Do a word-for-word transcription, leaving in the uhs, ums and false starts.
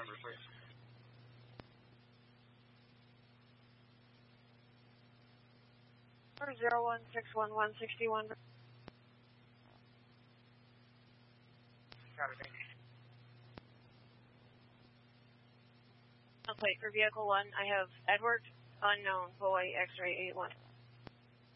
number, please. zero one six one one sixty one. Copy, thank you. Plate for vehicle one, I have Edward, unknown, boy, X-ray eight one.